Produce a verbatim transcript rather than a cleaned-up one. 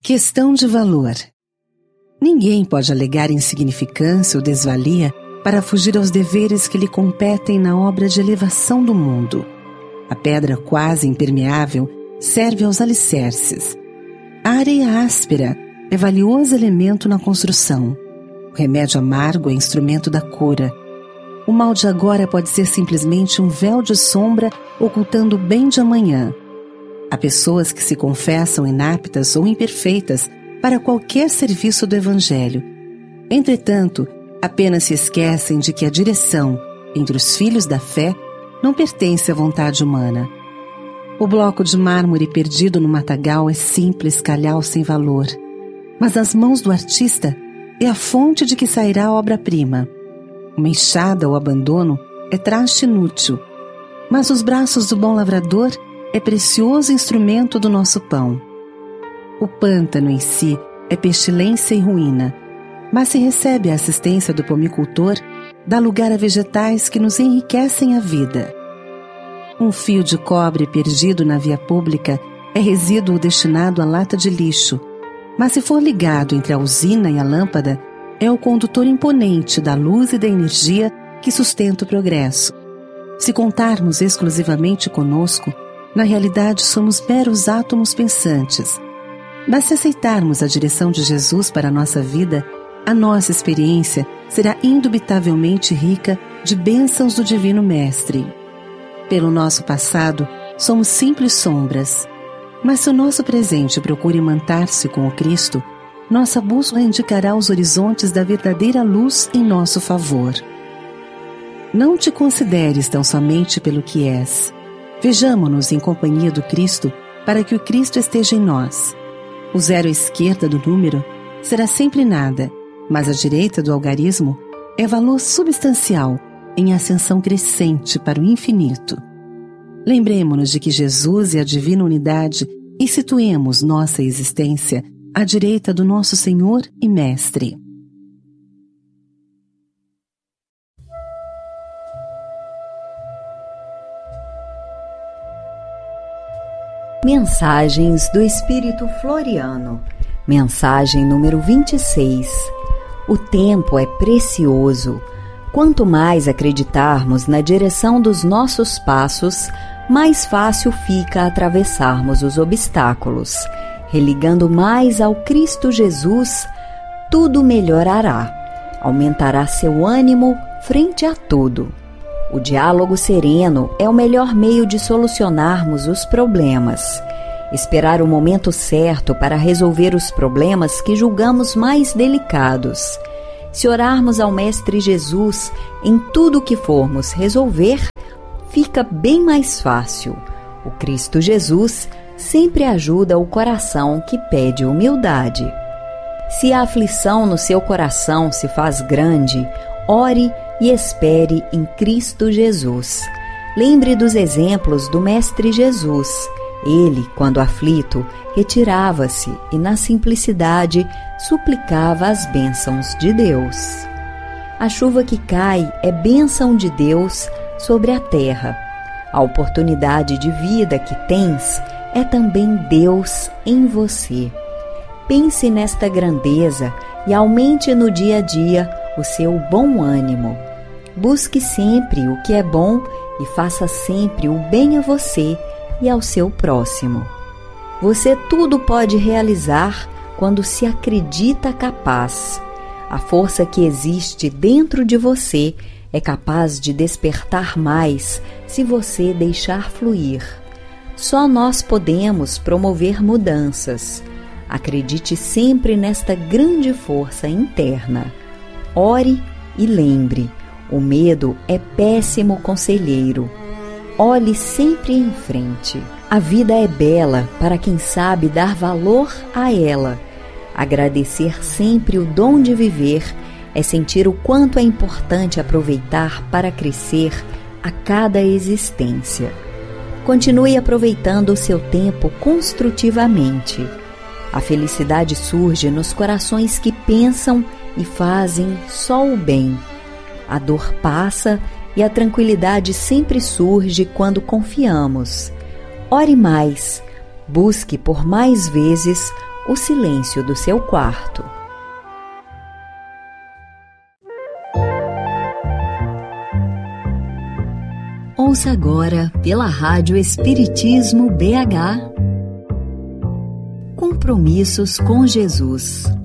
Questão de valor. Ninguém pode alegar insignificância ou desvalia para fugir aos deveres que lhe competem na obra de elevação do mundo. A pedra quase impermeável serve aos alicerces. A areia áspera é valioso elemento na construção. O remédio amargo é instrumento da cura. O mal de agora pode ser simplesmente um véu de sombra ocultando o bem de amanhã. Há pessoas que se confessam inaptas ou imperfeitas para qualquer serviço do Evangelho. Entretanto, apenas se esquecem de que a direção entre os filhos da fé não pertence à vontade humana. O bloco de mármore perdido no matagal é simples calhau sem valor, mas nas mãos do artista é a fonte de que sairá a obra-prima. Uma enxada ou abandono é traste inútil, mas os braços do bom lavrador é precioso instrumento do nosso pão. O pântano em si é pestilência e ruína, mas se recebe a assistência do pomicultor, dá lugar a vegetais que nos enriquecem a vida. Um fio de cobre perdido na via pública é resíduo destinado à lata de lixo, mas se for ligado entre a usina e a lâmpada, é o condutor imponente da luz e da energia que sustenta o progresso. Se contarmos exclusivamente conosco, na realidade somos meros átomos pensantes. Mas se aceitarmos a direção de Jesus para a nossa vida, a nossa experiência será indubitavelmente rica de bênçãos do Divino Mestre. Pelo nosso passado, somos simples sombras. Mas se o nosso presente procura imantar-se com o Cristo, nossa bússola indicará os horizontes da verdadeira luz em nosso favor. Não te consideres tão somente pelo que és. Vejamo-nos em companhia do Cristo para que o Cristo esteja em nós. O zero à esquerda do número será sempre nada, mas à direita do algarismo é valor substancial em ascensão crescente para o infinito. Lembremo-nos de que Jesus é a divina unidade e situemos nossa existência à direita do nosso Senhor e Mestre. Mensagens do Espírito Floriano. Mensagem número vinte e seis. O tempo é precioso. Quanto mais acreditarmos na direção dos nossos passos, mais fácil fica atravessarmos os obstáculos. Religando mais ao Cristo Jesus, tudo melhorará. Aumentará seu ânimo frente a tudo. O diálogo sereno é o melhor meio de solucionarmos os problemas. Esperar o momento certo para resolver os problemas que julgamos mais delicados. Se orarmos ao Mestre Jesus em tudo o que formos resolver, fica bem mais fácil. O Cristo Jesus sempre ajuda o coração que pede humildade. Se a aflição no seu coração se faz grande, ore e espere em Cristo Jesus. Lembre dos exemplos do Mestre Jesus. Ele, quando aflito, retirava-se e, na simplicidade, suplicava as bênçãos de Deus. A chuva que cai é bênção de Deus sobre a terra. A oportunidade de vida que tens é também Deus em você. Pense nesta grandeza e aumente no dia a dia o seu bom ânimo. Busque sempre o que é bom e faça sempre o bem a você e ao seu próximo. Você tudo pode realizar quando se acredita capaz. A força que existe dentro de você é capaz de despertar mais se você deixar fluir. Só nós podemos promover mudanças. Acredite sempre nesta grande força interna. Ore e lembre, o medo é péssimo conselheiro. Olhe sempre em frente. A vida é bela para quem sabe dar valor a ela. Agradecer sempre o dom de viver é sentir o quanto é importante aproveitar para crescer a cada existência. Continue aproveitando o seu tempo construtivamente. A felicidade surge nos corações que pensam e fazem só o bem. A dor passa e a tranquilidade sempre surge quando confiamos. Ore mais, busque por mais vezes o silêncio do seu quarto. Ouça agora pela Rádio Espiritismo B H. Compromissos com Jesus.